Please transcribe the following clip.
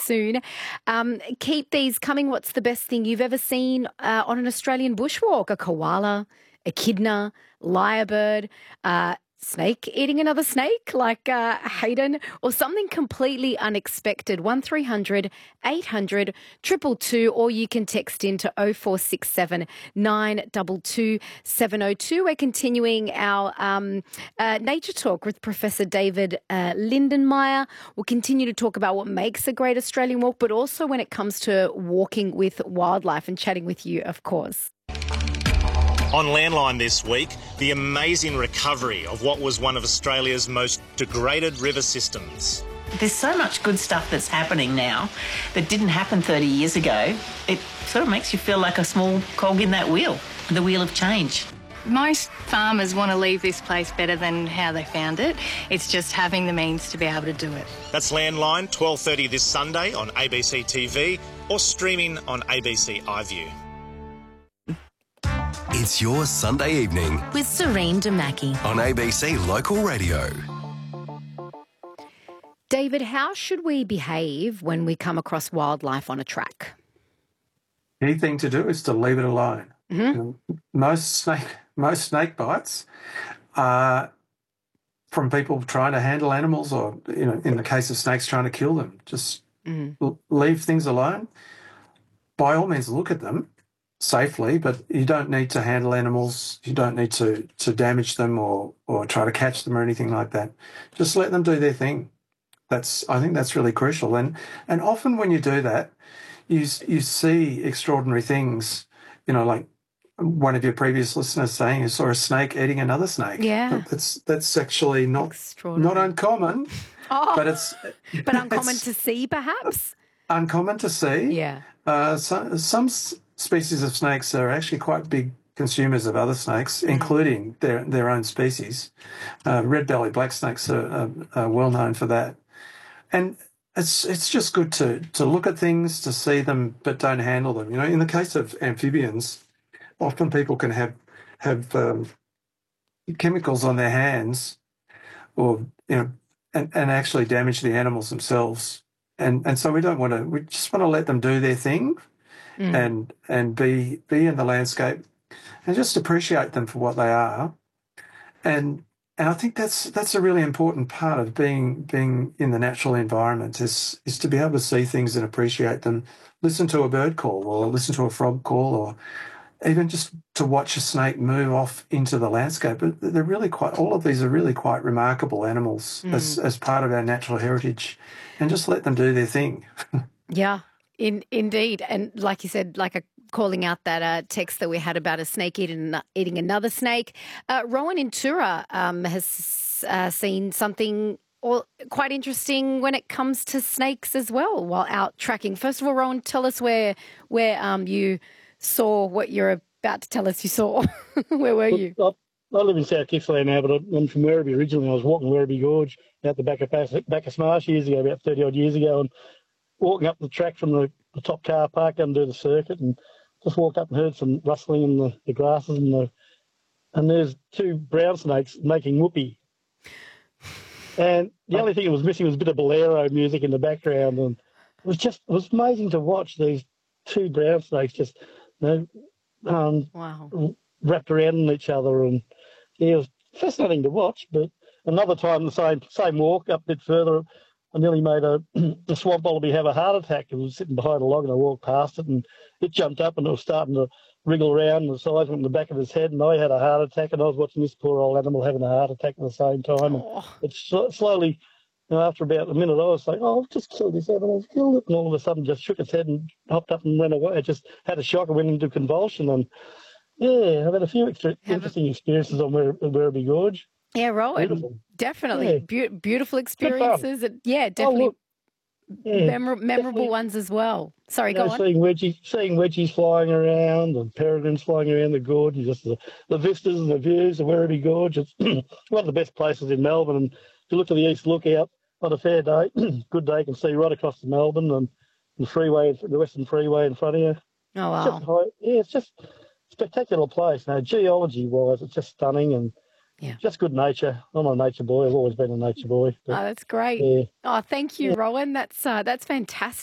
soon. Keep these coming. What's the best thing you've ever seen on an Australian bushwalk? A koala, echidna, lyrebird, snake eating another snake like Hayden, or something completely unexpected? 1300 800 222, or you can text into 0467 922 702. We're continuing our nature talk with Professor David Lindenmayer. We'll continue to talk about what makes a great Australian walk, but also when it comes to walking with wildlife, and chatting with you, of course. On Landline this week, the amazing recovery of what was one of Australia's most degraded river systems. There's so much good stuff that's happening now that didn't happen 30 years ago. It sort of makes you feel like a small cog in that wheel, the wheel of change. Most farmers want to leave this place better than how they found it. It's just having the means to be able to do it. That's Landline, 12:30 this Sunday on ABC TV or streaming on ABC iView. It's your Sunday evening with Serene Damaki on ABC Local Radio. David, how should we behave when we come across wildlife on a track? Key thing to do is to leave it alone. Mm-hmm. Most snake bites are from people trying to handle animals, or in the case of snakes, trying to kill them. Just leave things alone. By all means, look at them safely, but you don't need to handle animals. You don't need to damage them or try to catch them or anything like that. Just let them do their thing. I think that's really crucial. And often when you do that, you see extraordinary things. Like one of your previous listeners saying, you saw a snake eating another snake. Yeah, that's actually not uncommon. But it's uncommon to see, perhaps. Uncommon to see. Yeah. Some species of snakes are actually quite big consumers of other snakes, including their own species. Red-bellied black snakes are well known for that. And it's just good to look at things, to see them, but don't handle them. In the case of amphibians, often people can have chemicals on their hands, or and actually damage the animals themselves. And so we just want to let them do their thing. And be in the landscape and just appreciate them for what they are. And I think that's a really important part of being in the natural environment is to be able to see things and appreciate them. Listen to a bird call, or listen to a frog call, or even just to watch a snake move off into the landscape. But all of these are really quite remarkable animals as part of our natural heritage, and just let them do their thing. Yeah. Indeed. And like you said, calling out that text that we had about a snake eating another snake. Rowan in Tura has seen something quite interesting when it comes to snakes as well while out tracking. First of all, Rowan, tell us where you saw what you're about to tell us you saw. Where were you? I live in South Gippsland now, but I'm from Werribee originally. I was walking Werribee Gorge out the back of Bacchus Marsh years ago, about 30-odd years ago, and walking up the track from the top car park under the circuit, and just walked up and heard some rustling in the grasses, and there's two brown snakes making whoopee. And the only thing it was missing was a bit of bolero music in the background, and it was amazing to watch these two brown snakes just wrapped around each other, and it was fascinating to watch. But another time, the same walk up a bit further, I nearly made a swamp wallaby have a heart attack. It was sitting behind a log, and I walked past it, and it jumped up, and it was starting to wriggle around, and the sides went in the back of his head, and I had a heart attack, and I was watching this poor old animal having a heart attack at the same time. And it slowly, after about a minute, I was like, I'll just kill this animal, kill it, and all of a sudden just shook its head and hopped up and ran away. It just had a shock and went into convulsion. And yeah, I've had a few interesting experiences on Werribee Gorge. Yeah, Rowan, beautiful. Definitely. Yeah. Beautiful experiences. Yeah, definitely memorable ones as well. Sorry, go on. Seeing wedgies flying around and peregrines flying around the gorge, and just the vistas and the views of Werribee Gorge. It's one of the best places in Melbourne. And if you look to the east lookout on a fair day, good day, you can see right across to Melbourne and the freeway, the Western Freeway in front of you. Oh, wow. It's just a spectacular place. Now, geology-wise, it's just stunning, and just good nature. I'm a nature boy. I've always been a nature boy. But, that's great. Yeah. Oh, thank you, Rowan. That's fantastic.